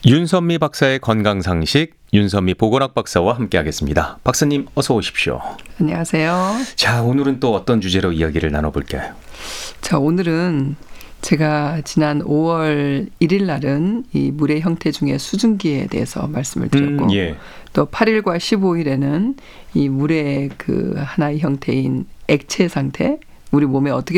윤선미 박사의 건강상식, 윤선미 보건학 박사와 함께하겠습니다. 박사님 어서 오십시오. 안녕하세요. 자, 오늘은 또 어떤 주제로 이야기를 나눠볼까요? 자, 오늘은 제가 지난 5월 1일 날은 이 물의 형태 중에 수증기에 대해서 말씀을 드렸고 예. 또 8일과 15일에는 이 물의 그 하나의 형태인 액체 상태, 우리 몸에 어떻게